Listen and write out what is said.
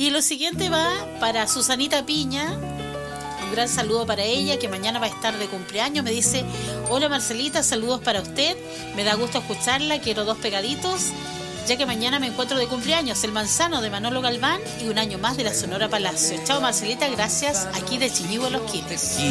Y lo siguiente va para Susanita Piña. Un gran saludo para ella, que mañana va a estar de cumpleaños. Me dice: hola Marcelita, saludos para usted. Me da gusto escucharla, quiero 2 pegaditos, ya que mañana me encuentro de cumpleaños. El manzano de Manolo Galván y un año más de la Sonora Palacio. Chao Marcelita, gracias. Aquí de Chilligua Los Quiles.